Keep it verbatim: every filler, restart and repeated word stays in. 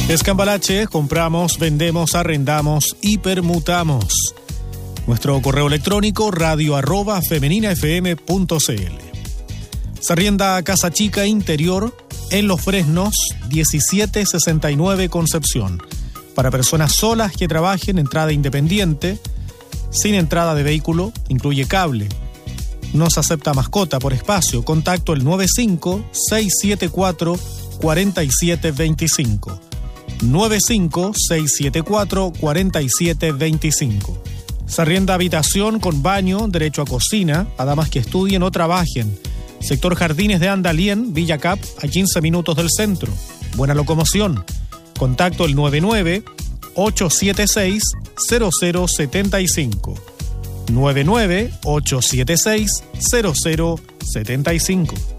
Escambalache, compramos, vendemos, arrendamos y permutamos. Nuestro correo electrónico radio arroba femeninafm punto cl. Se arrienda Casa Chica Interior en Los Fresnos, diecisiete sesenta y nueve Concepción. Para personas solas que trabajen, entrada independiente, sin entrada de vehículo, incluye cable. No se acepta mascota por espacio. Contacto el nueve cinco seis siete cuatro cuatro siete dos cinco. nueve cinco seis siete cuatro cuatro siete dos cinco. Se arrienda habitación con baño, derecho a cocina, a damas que estudien o trabajen. Sector Jardines de Andalien, Villa Cap, a quince minutos del centro. Buena locomoción. Contacto el nueve nueve ocho siete seis cero cero siete cinco. nueve nueve ocho siete seis cero cero siete cinco.